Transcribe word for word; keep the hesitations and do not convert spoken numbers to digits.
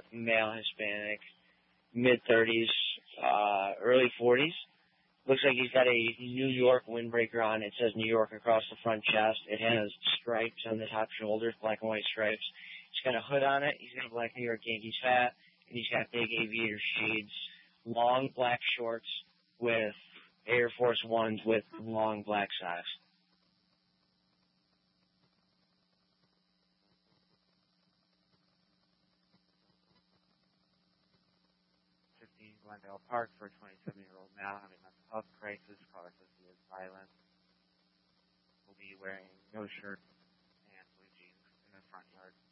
male Hispanic, mid thirties, uh, early forties. Looks like he's got a New York windbreaker on. It says New York across the front chest. It has stripes on the top shoulders, black and white stripes. He's got a hood on it. He's got a black New York Yankees hat, and he's got big aviator shades, long black shorts with Air Force Ones with long black socks. fifteen Glendale Park for a twenty-seven-year-old male having mental health crisis, caller associated with violence. Will be wearing no shirt and blue jeans in the front yard.